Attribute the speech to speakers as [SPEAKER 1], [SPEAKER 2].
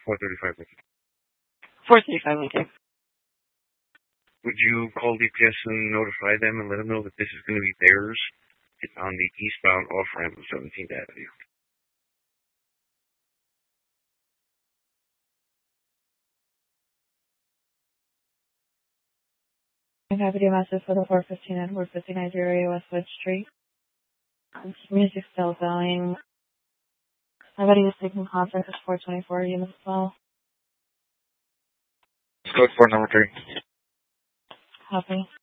[SPEAKER 1] 435.
[SPEAKER 2] 435, okay.
[SPEAKER 1] Would you call DPS and notify them and let them know that this is going to be theirs? It's on the eastbound off-ramp of 17th Avenue.
[SPEAKER 3] I'm happy to message for the 415 Edward 59 area West Wood Street. Music still going. Everybody is taking contact with 424 units as well.
[SPEAKER 4] Code 4 number 3.
[SPEAKER 3] Copy.